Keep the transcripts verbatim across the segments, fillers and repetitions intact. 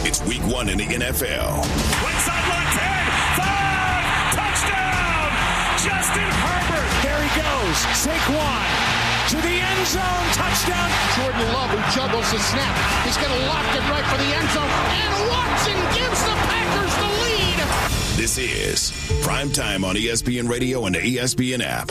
It's week one in the N F L. Right sideline, ten, five, touchdown, Justin Herbert. There he goes, Saquon to the end zone, touchdown. Jordan Love, who juggles the snap. He's going to lock it right for the end zone. And Watson gives the Packers the lead. This is Primetime on E S P N Radio and the E S P N app.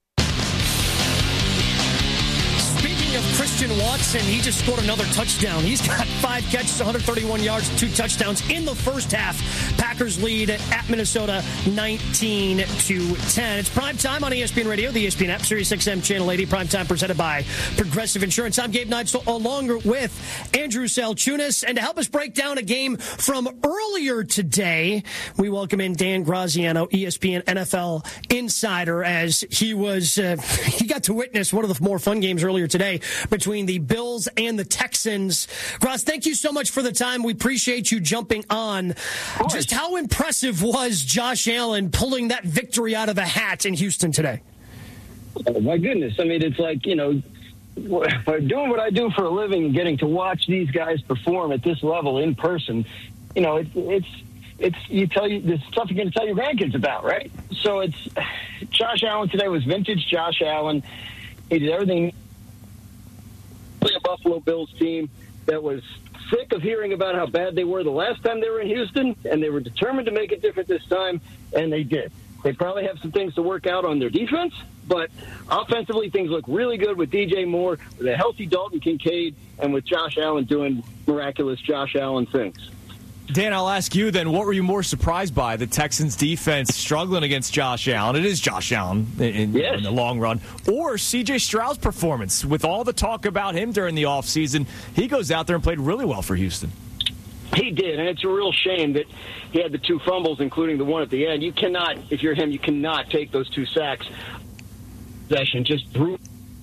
Of Christian Watson, he just scored another touchdown. He's got five catches, one hundred thirty-one yards, two touchdowns in the first half. Packers lead at Minnesota nineteen to ten. It's prime time on E S P N Radio, the E S P N app, Sirius X M Channel eighty. Prime time presented by Progressive Insurance. I'm Gabe Knight, along with Andrew Salchunas. And to help us break down a game from earlier today, we welcome in Dan Graziano, E S P N N F L insider, as he was uh, he got to witness one of the more fun games earlier today between the Bills and the Texans. Graz, thank you so much for the time. We appreciate you jumping on. Just how impressive was Josh Allen pulling that victory out of the hat in Houston today? Oh, my goodness. I mean, it's like, you know, doing what I do for a living and getting to watch these guys perform at this level in person, you know, it, it's, it's, you tell you, the stuff you're going to tell your grandkids about, right? So it's, Josh Allen today was vintage Josh Allen. He did everything. A Buffalo Bills team that was sick of hearing about how bad they were the last time they were in Houston, and they were determined to make it different this time, and they did. They probably have some things to work out on their defense, but offensively things look really good with D J Moore, with a healthy Dalton Kincaid, and with Josh Allen doing miraculous Josh Allen things. Dan, I'll ask you then, what were you more surprised by? The Texans' defense struggling against Josh Allen. It is Josh Allen in, yes. in the long run. Or C J Stroud's performance. With all the talk about him during the offseason, he goes out there and played really well for Houston. He did, and it's a real shame that he had the two fumbles, including the one at the end. You cannot, if you're him, you cannot take those two sacks. Possession, just brutal.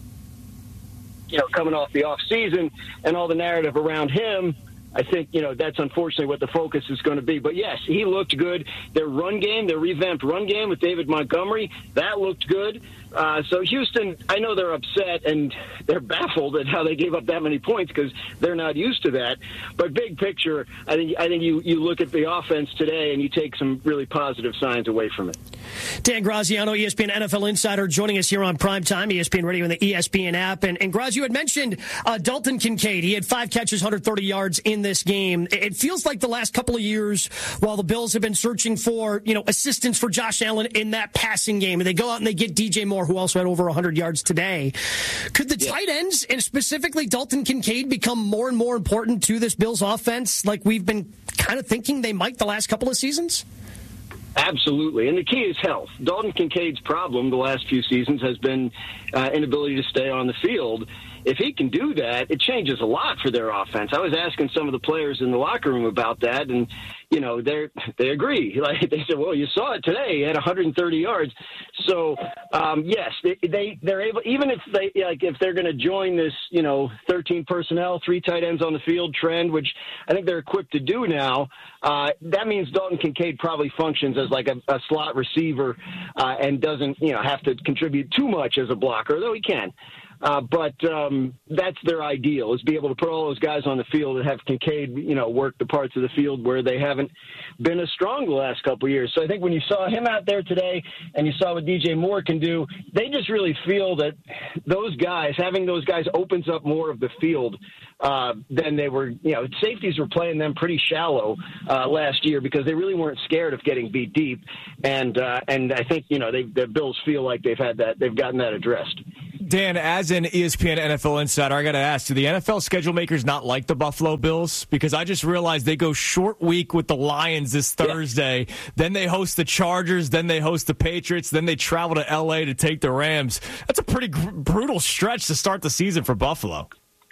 You know, coming off the offseason and all the narrative around him, I think, you know, that's unfortunately what the focus is going to be. But, yes, he looked good. Their run game, their revamped run game with David Montgomery, that looked good. Uh, so Houston, I know they're upset and they're baffled at how they gave up that many points because they're not used to that. But big picture, I think I think you, you look at the offense today and you take some really positive signs away from it. Dan Graziano, E S P N N F L insider, joining us here on Primetime, E S P N Radio and the E S P N app. And, and Graz, you had mentioned uh, Dalton Kincaid. He had five catches, one hundred thirty yards in this game. It feels like the last couple of years, while the Bills have been searching for, you know, assistance for Josh Allen in that passing game, and they go out and they get D J Moore, who also had over one hundred yards today. Could the yeah. tight ends, and specifically Dalton Kincaid, become more and more important to this Bills offense like we've been kind of thinking they might the last couple of seasons? Absolutely. And the key is health. Dalton Kincaid's problem the last few seasons has been uh, inability to stay on the field. If he can do that, it changes a lot for their offense. I was asking some of the players in the locker room about that, and, you know, they they agree. Like they said, well, you saw it today. He had one hundred thirty yards. So, um, yes, they, they, they're able, even if they, like, if they're going to join this, you know, thirteen personnel, three tight ends on the field trend, which I think they're equipped to do now, uh, that means Dalton Kincaid probably functions as like a, a slot receiver uh, and doesn't, you know, have to contribute too much as a blocker, though he can. Uh, but um, that's their ideal, is be able to put all those guys on the field and have Kincaid, you know, work the parts of the field where they haven't been as strong the last couple of years. So I think when you saw him out there today and you saw what D J Moore can do, they just really feel that those guys, having those guys opens up more of the field uh, than they were, you know, safeties were playing them pretty shallow uh, last year because they really weren't scared of getting beat deep. And uh, and I think, you know, they, the Bills feel like they've had that, they've gotten that addressed. Dan, as an E S P N N F L insider, I got to ask, do the N F L schedule makers not like the Buffalo Bills? Because I just realized they go short week with the Lions this Thursday. Yeah. Then they host the Chargers. Then they host the Patriots. Then they travel to L A to take the Rams. That's a pretty gr- brutal stretch to start the season for Buffalo.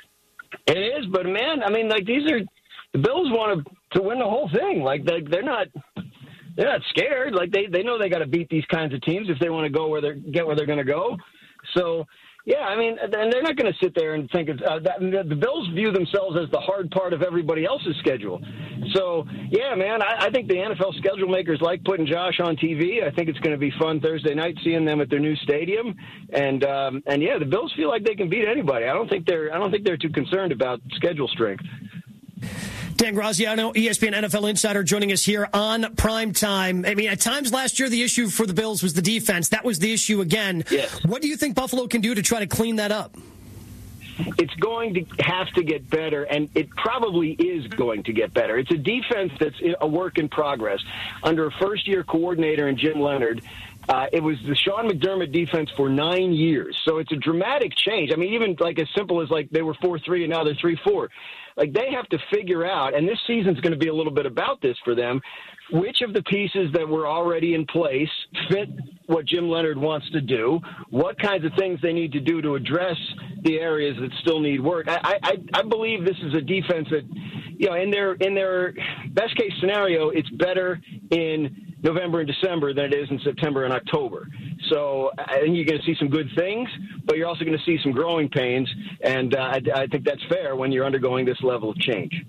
It is, but, man, I mean, like, these are – the Bills want to, to win the whole thing. Like, they, they're not – they're not scared. Like, they, they know they got to beat these kinds of teams if they want to go where they're get where they're going to go. So, yeah, I mean, and they're not going to sit there and think it's, uh, that, the Bills view themselves as the hard part of everybody else's schedule. So, yeah, man, I, I think the N F L schedule makers like putting Josh on T V. I think it's going to be fun Thursday night seeing them at their new stadium. And um, and yeah, the Bills feel like they can beat anybody. I don't think they're I don't think they're too concerned about schedule strength. Dan Graziano, E S P N N F L Insider, joining us here on Primetime. I mean, at times last year, the issue for the Bills was the defense. That was the issue again. Yes. What do you think Buffalo can do to try to clean that up? It's going to have to get better, and it probably is going to get better. It's a defense that's a work in progress. Under a first-year coordinator in Jim Leonard, uh, it was the Sean McDermott defense for nine years. So it's a dramatic change. I mean, even like as simple as like they were four three and now they're three four. Like they have to figure out, and this season's going to be a little bit about this for them, which of the pieces that were already in place fit what Jim Leonard wants to do, what kinds of things they need to do to address the areas that still need work. I, I, I believe this is a defense that, you know, in their in their best case scenario, it's better in November and December than it is in September and October. So I think you're going to see some good things, but you're also going to see some growing pains, and uh, I, I think that's fair when you're undergoing this level of change.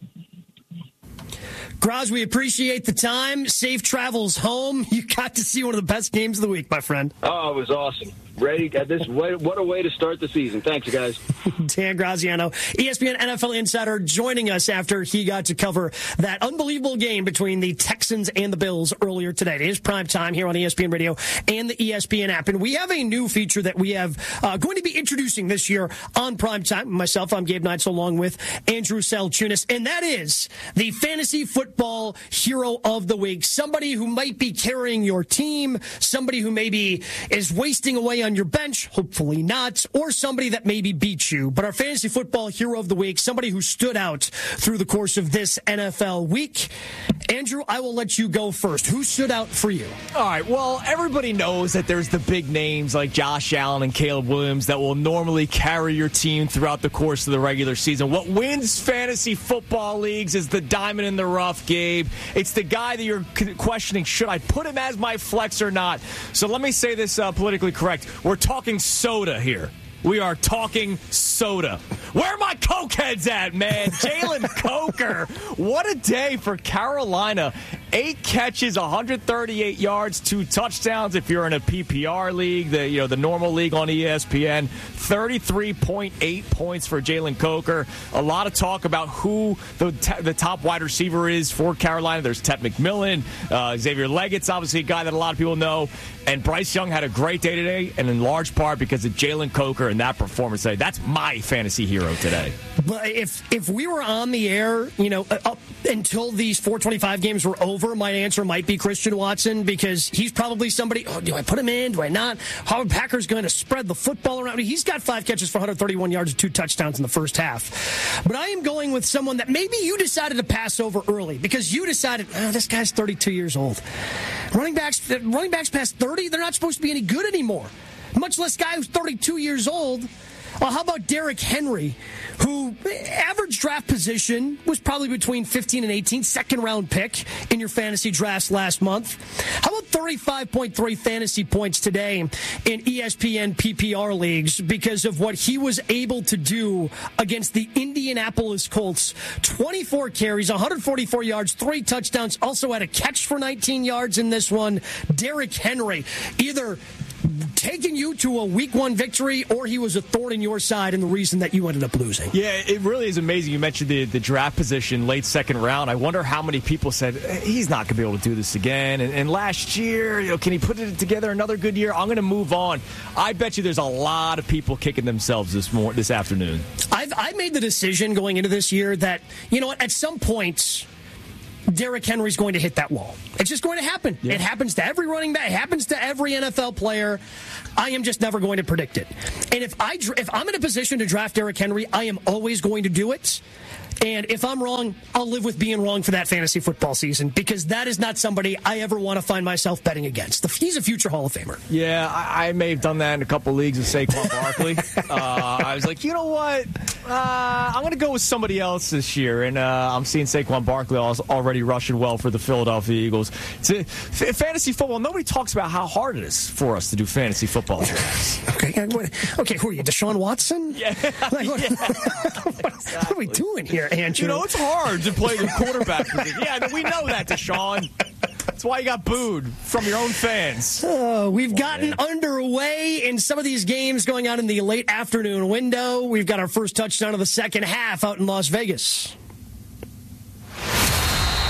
Graz, we appreciate the time. Safe travels home. You got to see one of the best games of the week, my friend. Oh, it was awesome. Ready? This what a way to start the season. Thanks, guys. Dan Graziano, E S P N N F L Insider, joining us after he got to cover that unbelievable game between the Texans and the Bills earlier today. It is prime time here on E S P N Radio and the E S P N app. And we have a new feature that we have uh, going to be introducing this year on prime time. Myself, I'm Gabe Neitzel, along with Andrew Salchunas, and that is the Fantasy Football Hero of the Week. Somebody who might be carrying your team, somebody who maybe is wasting away on your bench, hopefully not, or somebody that maybe beat you. But our Fantasy Football Hero of the Week, somebody who stood out through the course of this N F L week. Andrew, I will let you go first. Who stood out for you? All right, well, everybody knows that there's the big names like Josh Allen and Caleb Williams that will normally carry your team throughout the course of the regular season. What wins fantasy football leagues is the diamond in the rough, Gabe. It's the guy that you're questioning, should I put him as my flex or not? So let me say this uh, politically correct. We're talking soda here. We are talking soda. Where are my cokeheads at, man? Jalen Coker. What a day for Carolina. Eight catches, one hundred thirty-eight yards, two touchdowns. If you're in a P P R league, the you know the normal league on E S P N, thirty-three point eight points for Jalen Coker. A lot of talk about who the t- the top wide receiver is for Carolina. There's Ted McMillan, uh, Xavier Leggett's obviously a guy that a lot of people know, and Bryce Young had a great day today, and in large part because of Jalen Coker and that performance today. That's my fantasy hero today. But if if we were on the air, you know, up until these four twenty-five games were over, my answer might be Christian Watson, because he's probably somebody, oh, do I put him in? Do I not? How are Packers going to spread the football around? He's got five catches for one hundred thirty-one yards and two touchdowns in the first half. But I am going with someone that maybe you decided to pass over early because you decided, oh, this guy's thirty-two years old. Running backs, running backs past thirty, they're not supposed to be any good anymore. Much less guy who's thirty-two years old. Well, how about Derrick Henry, who average draft position was probably between fifteen and eighteen, second round pick in your fantasy drafts last month. How about thirty-five point three fantasy points today in E S P N P P R leagues because of what he was able to do against the Indianapolis Colts? twenty-four carries, one hundred forty-four yards, three touchdowns, also had a catch for nineteen yards in this one. Derrick Henry, either taking you to a week one victory, or he was a thorn in your side and the reason that you ended up losing. Yeah, it really is amazing. You mentioned the, the draft position, late second round. I wonder how many people said, he's not going to be able to do this again. And, and last year, you know, can he put it together another good year? I'm going to move on. I bet you there's a lot of people kicking themselves this mor- this afternoon. I've, I made the decision going into this year that, you know what, at some point, Derrick Henry's going to hit that wall. It's just going to happen. Yeah. It happens to every running back. It happens to every N F L player. I am just never going to predict it. And if, I, if I'm in a position to draft Derrick Henry, I am always going to do it. And if I'm wrong, I'll live with being wrong for that fantasy football season, because that is not somebody I ever want to find myself betting against. He's a future Hall of Famer. Yeah, I, I may have done that in a couple leagues with Saquon Barkley. uh, I was like, you know what? Uh, I'm going to go with somebody else this year. And uh, I'm seeing Saquon Barkley already rushing well for the Philadelphia Eagles. It's a, f- fantasy football, nobody talks about how hard it is for us to do fantasy football drafts. okay, okay, who are you, Deshaun Watson? Yeah. Like, what, yeah. what, exactly. What are we doing here, Andrew? You know, it's hard to play the quarterback position. Yeah, we know that, Deshaun. That's why you got booed from your own fans. Uh, we've gotten oh, underway in some of these games going on in the late afternoon window. We've got our first touchdown of the second half out in Las Vegas.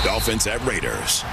Dolphins at Raiders.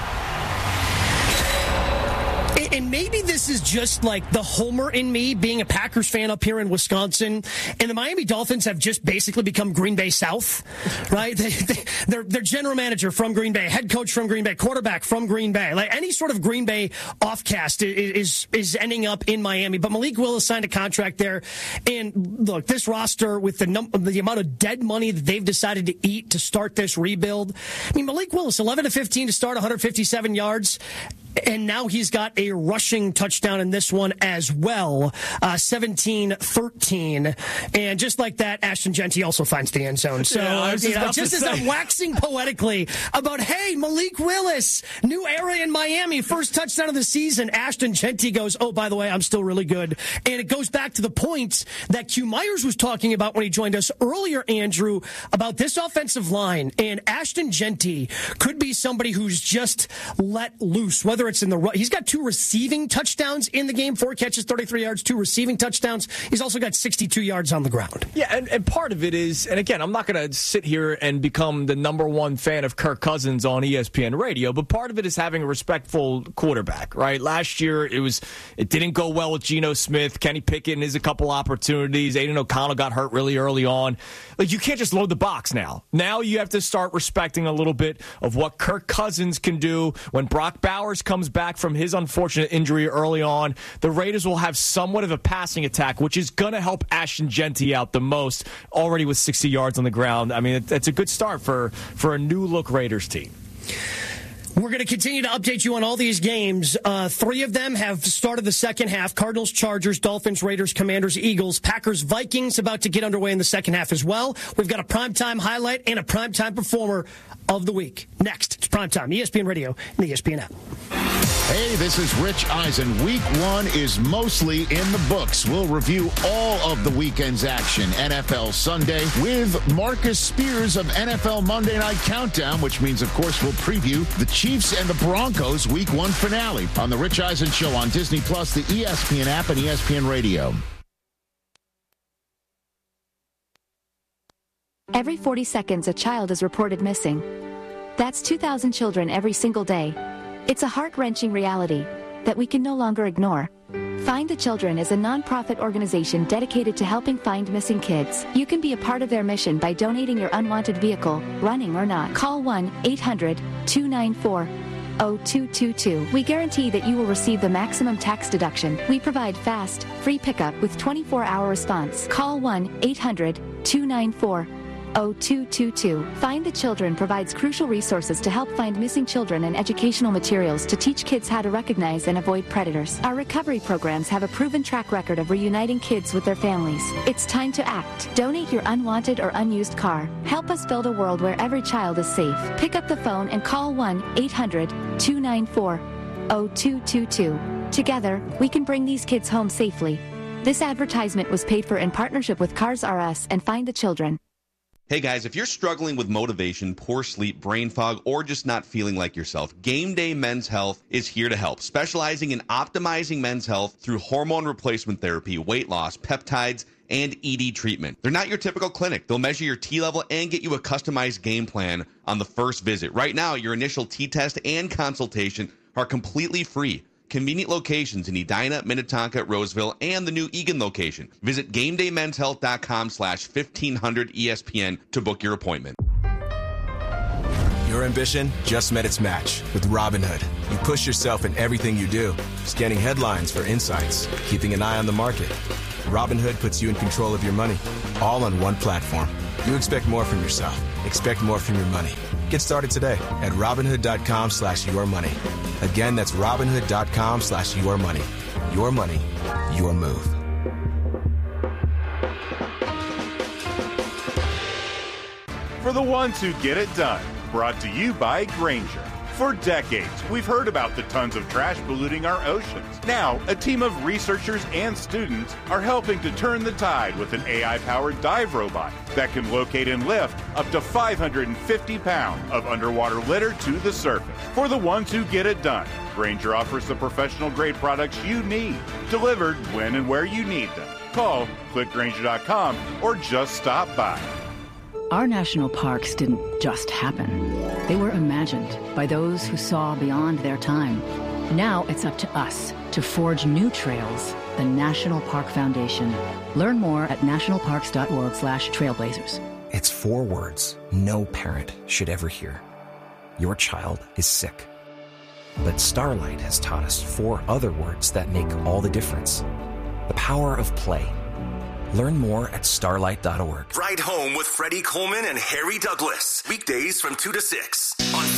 And maybe this is just like the homer in me being a Packers fan up here in Wisconsin. And the Miami Dolphins have just basically become Green Bay South, right? They, they, they're, they're general manager from Green Bay, head coach from Green Bay, quarterback from Green Bay. Like any sort of Green Bay offcast is, is, is ending up in Miami. But Malik Willis signed a contract there. And look, this roster with the num- the amount of dead money that they've decided to eat to start this rebuild. I mean, Malik Willis, eleven to fifteen to start, one hundred fifty-seven yards. And now he's got a rushing touchdown in this one as well, uh, seventeen thirteen. And just like that, Ashton Jeanty also finds the end zone. So, yeah, you know, just as I'm waxing poetically about, hey, Malik Willis, new era in Miami, first touchdown of the season, Ashton Jeanty goes, oh, by the way, I'm still really good. And it goes back to the point that Q Myers was talking about when he joined us earlier, Andrew, about this offensive line. And Ashton Jeanty could be somebody who's just let loose, whether it's in the run. He's got two receiving touchdowns in the game, four catches, thirty-three yards, two receiving touchdowns. He's also got sixty-two yards on the ground. Yeah, and, and part of it is, and again, I'm not going to sit here and become the number one fan of Kirk Cousins on E S P N Radio, but part of it is having a respectful quarterback, right? Last year, it was it didn't go well with Geno Smith. Kenny Pickett has a couple opportunities. Aiden O'Connell got hurt really early on. Like, you can't just load the box now. Now you have to start respecting a little bit of what Kirk Cousins can do when Brock Bowers comes back from his unfortunate injury early on. The Raiders will have somewhat of a passing attack, which is going to help Ashton Jeanty out the most, already with sixty yards on the ground. I mean, it's a good start for, for a new-look Raiders team. We're going to continue to update you on all these games. Uh, three of them have started the second half. Cardinals, Chargers, Dolphins, Raiders, Commanders, Eagles, Packers, Vikings about to get underway in the second half as well. We've got a primetime highlight and a primetime performer of the week. Next, it's primetime, E S P N Radio and the E S P N app. Hey, this is Rich Eisen. Week one is mostly in the books. We'll review all of the weekend's action. N F L Sunday with Marcus Spears of N F L Monday Night Countdown, which means, of course, we'll preview the Chiefs and the Broncos Week one finale on the Rich Eisen Show on Disney Plus, the E S P N app, and E S P N Radio. Every forty seconds, a child is reported missing. That's two thousand children every single day. It's a heart-wrenching reality that we can no longer ignore. Find the Children is a non-profit organization dedicated to helping find missing kids. You can be a part of their mission by donating your unwanted vehicle, running or not. Call one eight hundred two nine four zero two two two. We guarantee that you will receive the maximum tax deduction. We provide fast, free pickup with twenty-four hour response. Call one eight hundred two nine four zero two two two. Find the Children provides crucial resources to help find missing children and educational materials to teach kids how to recognize and avoid predators. Our recovery programs have a proven track record of reuniting kids with their families. It's time to act. Donate your unwanted or unused car. Help us build a world where every child is safe. Pick up the phone and call one eight hundred two nine four zero two two two. Together, we can bring these kids home safely. This advertisement was paid for in partnership with Cars R Us and Find the Children. Hey guys, if you're struggling with motivation, poor sleep, brain fog, or just not feeling like yourself, Game Day Men's Health is here to help, specializing in optimizing men's health through hormone replacement therapy, weight loss, peptides, and E D treatment. They're not your typical clinic. They'll measure your T level and get you a customized game plan on the first visit. Right now, your initial T test and consultation are completely free. Convenient locations in Edina, Minnetonka, Roseville, and the new Eagan location. Visit GameDayMen'sHealth.com slash 1500 ESPN to book your appointment. Your ambition just met its match with Robinhood. You push yourself in everything you do, scanning headlines for insights, keeping an eye on the market. Robinhood puts you in control of your money, all on one platform. You expect more from yourself. Expect more from your money. Get started today at Robinhood.com slash your money. Again, that's Robinhood.com slash your money. Your money, your move. For the ones who get it done, brought to you by Grainger. For decades, we've heard about the tons of trash polluting our oceans. Now, a team of researchers and students are helping to turn the tide with an A I-powered dive robot that can locate and lift up to five hundred fifty pounds of underwater litter to the surface. For the ones who get it done, Grainger offers the professional-grade products you need, delivered when and where you need them. Call, click Grainger dot com, or just stop by. Our national parks didn't just happen. They were imagined by those who saw beyond their time. Now it's up to us to forge new trails. The National Park Foundation. Learn more at nationalparks.org slash trailblazers. It's four words no parent should ever hear. Your child is sick. But Starlight has taught us four other words that make all the difference. The power of play. Learn more at starlight dot org. Ride Home with Freddie Coleman and Harry Douglas. Weekdays from two to six.